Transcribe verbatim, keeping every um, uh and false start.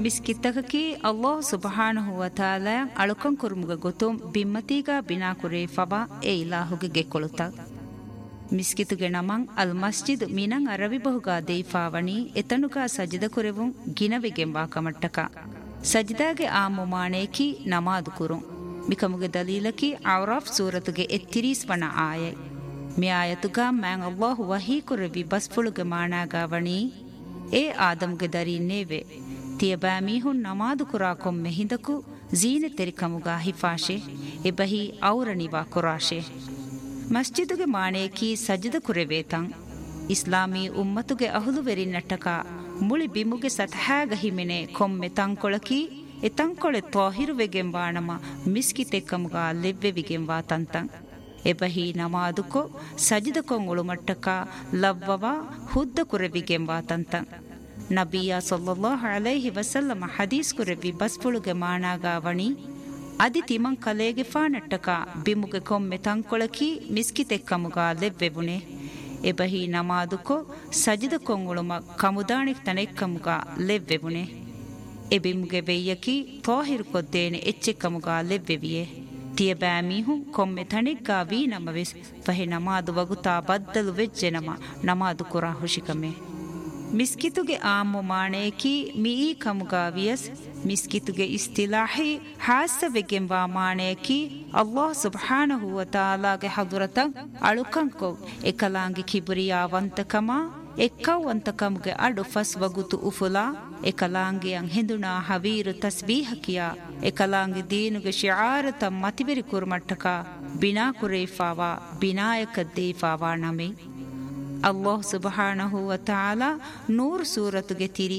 ಮಿಸ್ಕಿತ್ತಕಿ ಅಲ್ಲಾಹ್ ಸುಬ್ಹಾನಹು ವ ತಾಲಾ ಅಳುಕಂ ಕುರುಮುಗ ಗೊತುಂ ಬಿಮ್ಮತಿಗ ಬಿನಾ ಕುರೇ ಫಬಾ ಎ ಇಲಾಹುಗೆ ಗೆಕ್ಕೊಳುತ ಮಿಸ್ಕಿತುಗೆ ನಮಂ ಅಲ್ ಮಸ್ಜಿದ್ ಮಿನಂ ಅರವಿ ಬಹುಗಾ ದೇಫಾವಣಿ ಎತನುಗ ಸಜಿದ ಕುರೆವುಂ ಗಿನವೆಗೆಂಬಾ ಕಮಟ್ಟಕ ಸಜಿದಾಗೆ ಆ ಮುಮಾಣೇಕಿ ನಮಾದು ಕುರುಂ ಮಿಕಮುಗೆ ದಲೀಲಕಿ ಔರಾಫ್ ಸೂರತುಗೆ ಎತ್ತಿರೀಸ್ ವಣ ಆಯೈ ಮಿ ಆಯತುಗ ಮ್ಯಾಂ ಅಲ್ಲಾಹ್ ವಹೀ ಕುರೆವಿ ಬಸ್ಫುಳುಗೆ ಮಾಣಾಗಾವಣಿ ಎ ಆದಮ್ಗೆ ದರೀನೇವೆ ತಿಯಬಾ ಮೀಹುನ್ ನಮಾದು ಕುರಾ ಕೊಮ್ಮೆ ಹಿಂದಕು ಜೀನೆ ತೆರಿಕಮುಗ ಹಿಫಾಶೆ ಎಬಹಿ ಔರಣಿವಾ ಕುರಾಶೆ ಮಸ್ಜಿದುಗೆ ಮಾಣೇಕಿ ಸಜ್ಜದ ಕುರೆವೇತಂ ಇಸ್ಲಾಮೀ ಉಮ್ಮತುಗೆ ಅಹುಲುವೆರಿ ನಟಕ ಮುಳಿ ಬಿಮುಗೆ ಸತಹಾಗ ಹಿಮೆನೆ ಕೊಮ್ಮೆ ತಂಕೊಳಕಿ ಎ ತಂಕೊಳೆ ತ್ವಾಹಿರುವೆಗೆಂಬಾಣಮ ಮಿಸ್ಕಿತೆಕ್ಕಮುಗ ಲೆವ್ವೆವಿಗೆಂಬಾ ತಂತಂ ಎಬಹಿ ನಮಾದುಕೊ ಸಜಿದ ಕೊಂಗುಳು ಮಟ್ಟಕ ಲವ್ವವ ಹುದ್ದ ಕುರೆವಿಗೆಂಬಾ ತಂತಂ ನಬಿಯ ಸಲ್ಲಲ್ಲಾಹು ಅಲೈಹಿ ವಸಲ್ಲಮ ಹದೀಸ್ ಕುರೆವಿ ಬಸ್ಫುಳುಗೆ ಮಾಣಾಗಾವಣಿ ಅದಿ ತಿಮಂ ಕಲೇಗೆ ಫಾನಟ್ಟಕ ಬಿಮುಗೆ ಕೊಮ್ಮೆ ತಂಕೊಳಕಿ ಮಿಸ್ಕಿತೆಕ್ಕಮುಗ ಲೆವ್ವೆವುನೆ ಎಬಹಿ ನಮಾದುಕೊ ಸಜಿದ ಕೊಂಗುಳುಮ ಕಮುದಾಣಿಕ್ ತನೆಕ್ಕಮುಗ ಲೆವ್ವೆವುನೆ ಎಬಿಮುಗೆ ವೆಯ್ಯಕಿ ತ್ವಾಹಿರು ಕೊದ್ದೇನೆ ಎಚ್ಚೆಕ್ಕಮುಗ ಲೆವ್ವೆವಿಯೆ ತಿಯಬಾ ಮೀಹುಂ ಕೊಮ್ಮೆ ತಣಿಗ್ಗಾ ವೀ ನಮವೆಸ್ ಫಹೆ ನಮಾದು ವಗುತಾ ಬದ್ದಲು ವೆಜ್ಜೆ ನಮ ನಮಾದು ಕುರಾ ಹುಶಿಕಮೆ ಮಿಸ್ಕಿತುಗೆ ಆಮು ಮಾಣೇಕಿ ಮೀ ಕಮುಗಾ ವಿಯಸ್ ಮಿಸ್ಕಿತುಗೆ ಇಸ್ತಿಲಾಹಿ ಹಾಸವೆಗೆಂಬಾ ಮಾಣೇಕಿ ಅಲ್ಲಾಹ್ ಸುಬ್ಹಾನಹು ವ ತಾಲಾಗೆ ಹದುರತಂ ಅಳುಕಂಕೊ ಎಕಲಾಂಗಿ ಕಿಬುರಿಯಾವಂತಕಮ ಎಕ್ಕವಂತಕಮುಗೆ ಅಡು ಫಸ್ ವಗುತು ಉಫುಲಾ ಎಕಲಾಂಗಿಯಂ ಹಿಂದುನಾ ಹವೀರು ತಸ್ಬೀಹಕಿಯ ಎಕಲಾಂಗಿ ದೀನುಗೆ ಶಿಆರತ ಮತಿಬೆರಿ ಕುರ್ಮಟ್ಟಕ ಬಿನಾ ಕುರೇಫಾವಾ ಬಿನಾಯಕ ದೇಫಾವಾ ನಮೆ ಅಲ್ಲಾಹ್ ಸುಬ್ಹಾನಹು ವ ತಾಲಾ ನೂರ್ ಸೂರತುಗೆ ತಿರಿ